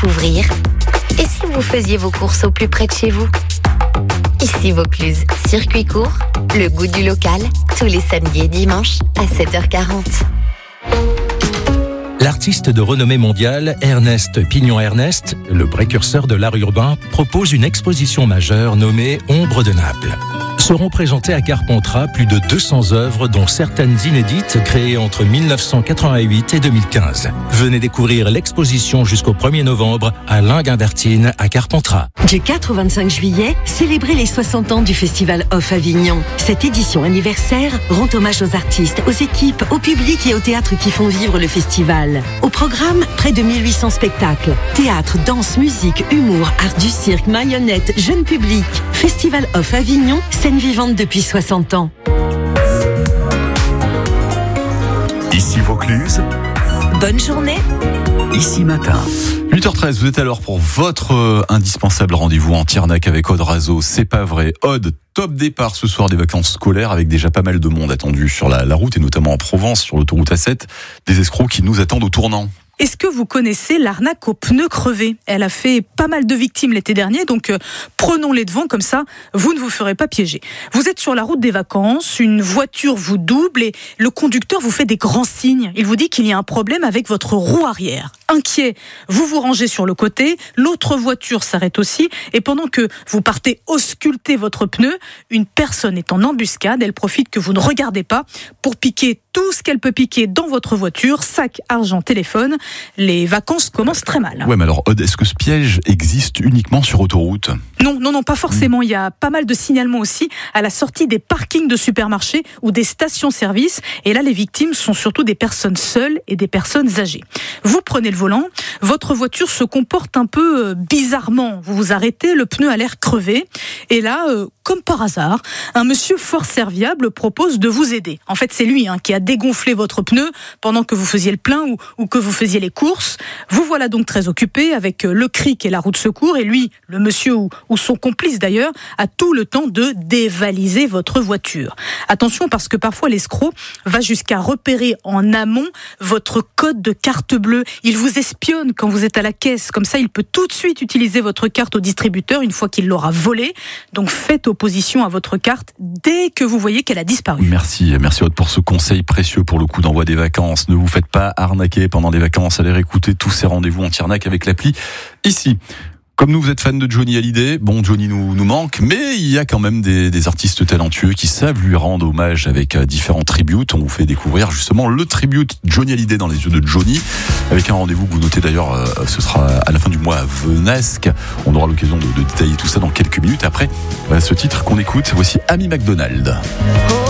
découvrir. Et si vous faisiez vos courses au plus près de chez vous? Ici Vaucluse, circuit court, le goût du local, tous les samedis et dimanches à 7h40. L'artiste de renommée mondiale, Ernest Pignon-Ernest, le précurseur de l'art urbain, propose une exposition majeure nommée Ombre de Naples. Seront présentées à Carpentras plus de 200 œuvres, dont certaines inédites, créées entre 1988 et 2015. Venez découvrir l'exposition jusqu'au 1er novembre à Linguimbertine à Carpentras. Du 4 au 25 juillet, célébrez les 60 ans du Festival Off Avignon. Cette édition anniversaire rend hommage aux artistes, aux équipes, au public et au théâtre qui font vivre le festival. Au programme, près de 1800 spectacles. Théâtre, danse, musique, humour, art du cirque, marionnettes, jeune public. Festival Off Avignon, scène vivante depuis 60 ans. Ici Vaucluse. Bonne journée. Ici Matin. 8h13, vous êtes à l'heure pour votre indispensable rendez-vous en Tiernac avec Aude Razeau. C'est pas vrai. Aude, top départ ce soir des vacances scolaires avec déjà pas mal de monde attendu sur la route et notamment en Provence, sur l'autoroute A7. Des escrocs qui nous attendent au tournant. Est-ce que vous connaissez l'arnaque aux pneus crevés ? Elle a fait pas mal de victimes l'été dernier, donc prenons les devants, comme ça, vous ne vous ferez pas piéger. Vous êtes sur la route des vacances, une voiture vous double et le conducteur vous fait des grands signes. Il vous dit qu'il y a un problème avec votre roue arrière. Inquiet, vous vous rangez sur le côté, l'autre voiture s'arrête aussi, et pendant que vous partez ausculter votre pneu, une personne est en embuscade, elle profite que vous ne regardez pas pour piquer tout ce qu'elle peut piquer dans votre voiture, sac, argent, téléphone. Les vacances commencent très mal. Ouais, mais alors Aude, est-ce que ce piège existe uniquement sur autoroute ? Non, pas forcément. Il y a pas mal de signalements aussi à la sortie des parkings de supermarchés ou des stations-service. Et là, les victimes sont surtout des personnes seules et des personnes âgées. Vous prenez le volant, votre voiture se comporte un peu bizarrement. Vous vous arrêtez, le pneu a l'air crevé. Et là, comme par hasard, un monsieur fort serviable propose de vous aider. En fait, c'est lui qui a dégonflé votre pneu pendant que vous faisiez le plein ou que vous faisiez les courses. Vous voilà donc très occupé avec le cric et la roue de secours. Et lui, le monsieur ou son complice d'ailleurs, a tout le temps de dévaliser votre voiture. Attention, parce que parfois l'escroc va jusqu'à repérer en amont votre code de carte bleue. Il vous espionne quand vous êtes à la caisse. Comme ça, il peut tout de suite utiliser votre carte au distributeur une fois qu'il l'aura volée. Donc faites opposition à votre carte dès que vous voyez qu'elle a disparu. Merci Aude pour ce conseil précieux pour le coup d'envoi des vacances. Ne vous faites pas arnaquer pendant les vacances. Allez réécouter tous ces rendez-vous en Tiernac avec l'appli Ici. Comme nous, vous êtes fan de Johnny Hallyday. Bon, Johnny nous manque, mais il y a quand même des artistes talentueux qui savent lui rendre hommage avec différents tributes. On vous fait découvrir justement le tribute Johnny Hallyday dans les yeux de Johnny, avec un rendez-vous que vous notez d'ailleurs, ce sera à la fin du mois à Venasque. On aura l'occasion de détailler tout ça dans quelques minutes. Après ce titre qu'on écoute, voici Amy Macdonald.